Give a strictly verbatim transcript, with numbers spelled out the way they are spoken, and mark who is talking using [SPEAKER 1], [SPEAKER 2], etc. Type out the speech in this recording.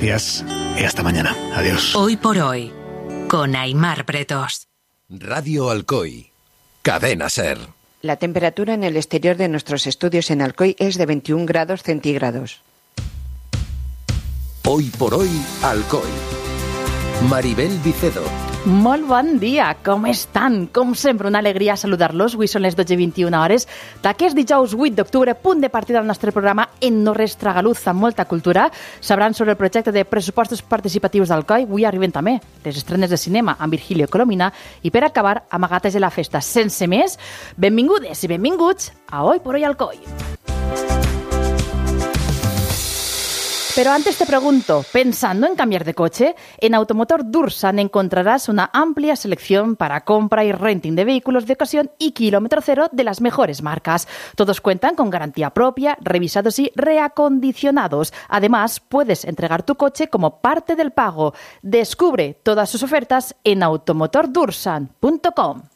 [SPEAKER 1] gracias y hasta mañana. Adiós.
[SPEAKER 2] Hoy por hoy, con Aimar Pretos.
[SPEAKER 3] Radio Alcoy, Cadena SER.
[SPEAKER 4] La temperatura en el exterior de nuestros estudios en Alcoy es de veintiún grados centígrados.
[SPEAKER 3] Hoy por hoy, Alcoy. Maribel Vicedo.
[SPEAKER 5] Molt bon dia, com estan? Com sempre, una alegria saludar-los. Avui són les dotze i vint-i-una hores d'aquest dijous vuit d'octubre, punt de partida del nostre programa En no res tragaluz, amb molta cultura. Sabran sobre el projecte de pressupostos participatius d'Alcoi. Avui arriben també les estrenes de cinema amb Virgilio Colomina. I per acabar, amagates de la festa. Sense més, benvingudes i benvinguts a Hoy por Hoy Alcoi. Pero antes te pregunto, ¿pensando en cambiar de coche? En Automotor Dursan encontrarás una amplia selección para compra y renting de vehículos de ocasión y kilómetro cero de las mejores marcas. Todos cuentan con garantía propia, revisados y reacondicionados. Además, puedes entregar tu coche como parte del pago. Descubre todas sus ofertas en automotor dursan punto com.